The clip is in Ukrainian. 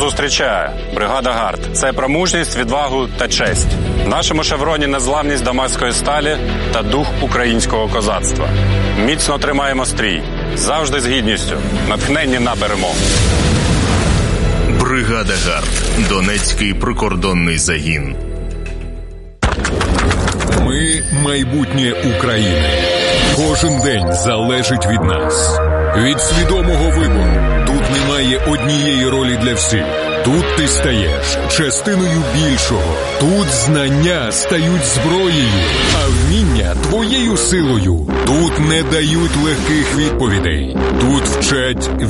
зустрічає бригада «Гард». Це про мужність, відвагу та честь. В нашому шевроні незламність дамаської сталі та дух українського козацтва. Міцно тримаємо стрій, завжди з гідністю, натхненні на перемогу. Бригада «Гард». Донецький прикордонний загін. Ми – майбутнє України. Кожен день залежить від нас. Від свідомого вибору. Тут немає однієї ролі для всіх. Тут ти стаєш частиною більшого. Тут знання стають зброєю, а вміння – твоєю силою. Тут не дають легких відповідей. Тут вчать